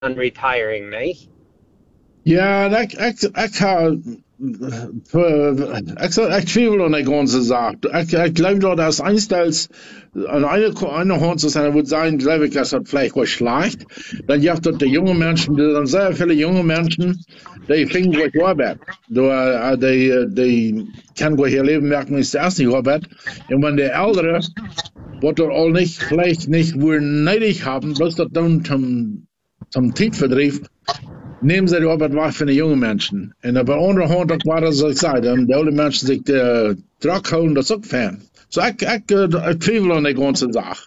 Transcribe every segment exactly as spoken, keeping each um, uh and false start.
aan retiring, niet? Ja, ik, ik, ik ga, ik, ik twijfel aan die ganze Sache. Ich, ich glaube, dass das einstels, an einer, einer Hand zu sein, würde sein, glaube ich, dass das vielleicht was schlecht. Dann gibt es die junge Menschen, die dann sehr viele junge Menschen, die finden gleich Arbeit. Die, die, die können gleich ihr Leben merken, ist erst nicht Arbeit. Und wenn die Ältere, was dort all nicht, vielleicht nicht wohl neidig haben, bloß das dann zum, zum Zeitvertrieb, nehmen sie die Arbeit weg von den jungen Menschen. Und auf der anderen Hand, auch war das, was ich sage, dann die alten Menschen sich den Druck holen, das auch fern. So, ich, ich, ich zweifle an die ganze Sache.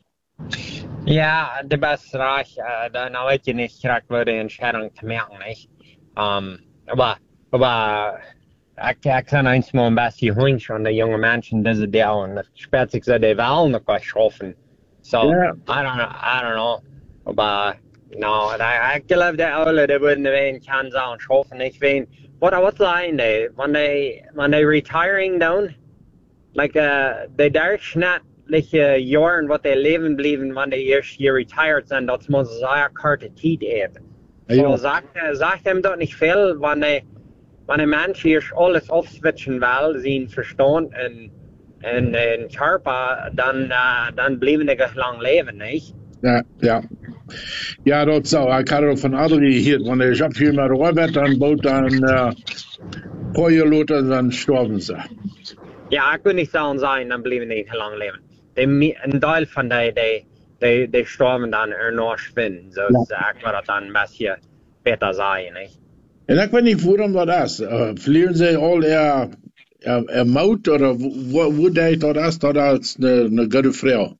Ja, du bist recht. Äh, dann weet je nicht, direkt würde die Entscheidung zu merken, nicht? Um, aber, aber, ich, ich kann eins mal ein bisschen Wunsch an die jungen Menschen, diese Deal, und das spät sich so, die wollen noch was schaffen. So, yeah. I don't know, I don't know. Aber, no, ich glaube, die alle, die würden wen kann sagen, schaffen, ich wen. Was, was sagen die? Wenn die, wenn die retiring down, like, uh, die darfst nicht, like, uh, Jahren, was die leben blieben, wenn die erst hier retired sind, das muss sehr karte Zeit haben. So, ja. sagt, sagt ihm doch nicht viel, wenn die, wenn ein Mensch hier alles aufswitchen will, sie verstehen und, und, und Körper, dann, uh, dann bleiben die lang leben, nicht? Ja, ja. Ja, dat zou. Ik had er ook van anderen gehört, wenn ich ab hier mit Robert dann baut, dann äh, paar Jahre later, dann sterben sie. Ja, ich würde nicht sagen, sein, dann bleiben die nicht lang leben. Die, ein Teil von denen, die, die, die sterben dann enorm schwinden. So, ja. Ich würde dann ein bisschen besser sein, nicht? Und ich weiß nicht, warum das ist. Uh, verlieren sie all ihr, ihr, ihr Mut, oder wo, wo denkt das ist, das ist eine, eine gute Frau?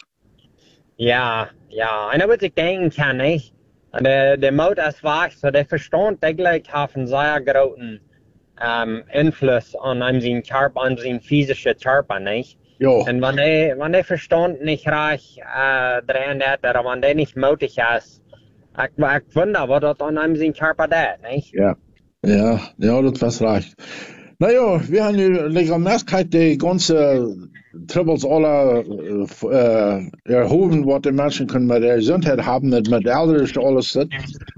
Ja, ja, und was ich denken kann, nicht? Der, der Mut ist wach, so der Verstand, der gleich hat einen sehr großen ähm, Einfluss an seinen Körper, an seinen physischen Körper, nicht? Ja. Und wenn der, wenn der Verstand nicht reich äh, drin hat, oder wenn der nicht mutig ist, ich, ich wundere, was das an einem seinen Körper tut, nicht? Ja, ja, ja, das was recht. Naja, wir haben die Mehrheit die ganze Troubles alle äh, erhoben, was die Menschen können mit der Gesundheit haben, mit, mit Älteren alles. Wir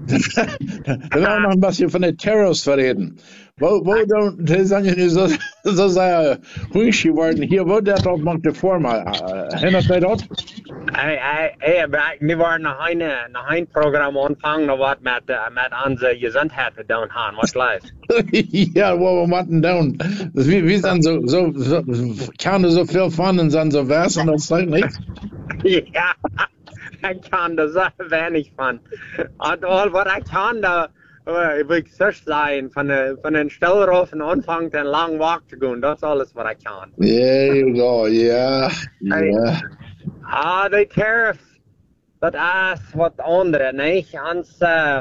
werden noch ein bisschen von den Terrors reden. Wo, wo, die sind ja nicht so, so sehr ruhig geworden. Hier, wo der dort macht die Forma. Erinnert ihr dort? Hey, hey, hey, wir waren nach einem, nach einem Programm anfangen, was mit, mit unserer Gesundheit zu tun haben. Was läuft? Ja, wo wir machen down. Wir, wir sind so, so, so, kann so viel von und sind so was und das sagt nichts. Ja, ich kann da so wenig von. Und all, was ich kann, da, ich will sicher sein, von, von den Stellrofen anfangen, den langen Walk zu gehen, das ist alles, was ich kann. There you go, ja, ja. Ah, die Tariff, das ist was anderes, nicht? Ans, äh,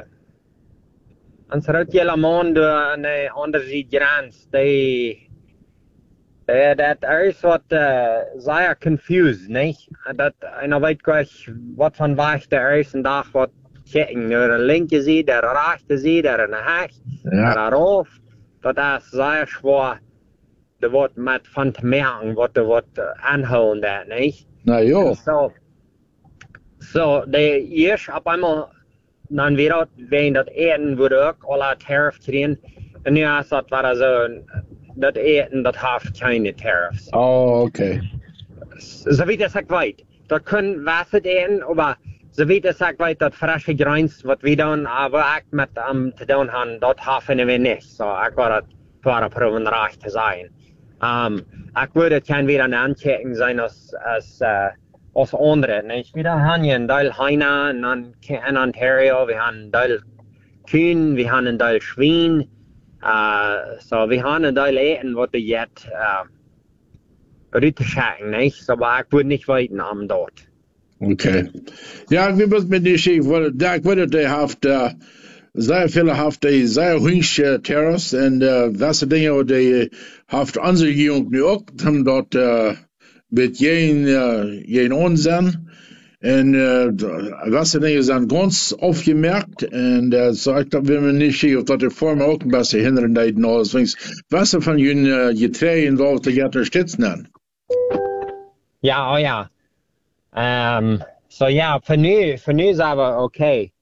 ans rüt jelle Mann an die andere Grenze, die, die, das ist was, äh, sehr confused, nicht? Das, einer weiß gleich, was von was der ersten Tag, was checken, der linke Seite, der rechte Seite, der nach Ja. der rauf, das ist sehr schwer, das wird mit von zu merken, was du wird anholen, das, nicht? Na ja. So, so die erst auf einmal dann wieder wegen das Eten wurde auch alle Tariff kriegen. Und ja, das war so, das Eten, das hat keine Tariffs. Oh, okay. So wie das ich weiß, das können Wasser eten, aber so wie das ich weiß, das frische Grünst, was wir dann aber auch mit um, zu tun haben, das haben wir nicht. So, ich war das war proben reich zu sein. Um, ich würde kein wieder eine Anchecken sein als, als, äh, als andere. Nicht? Wir haben hier einen Teil Heine in Ontario, wir haben einen Teil Kühen, wir haben einen Teil Schwein. Uh, so, wir haben einen Teil Eten, was wir jetzt äh, rütterschacken, nicht? So, aber ich würde nicht weiten am dort. Okay. Ja, wir müssen mit nicht schief, weil da ich würde, die haft, uh, sehr viele haft, die sehr ruhig uh, Terrors und uh, was die Dinge, die haft unsere Jugend nu auch, haben dort uh, mit jen, uh, jen Unsinn. Und uh, was die Dinge sind ganz aufgemerkt und uh, so ich glaube, wir müssen nicht schief, dass die Form auch ein bisschen hindern, und alles. Was von jenen uh, Getreide involviert, die unterstützen? Ja, oh ja. Um, so ja, für nu, für nu ist aber okay.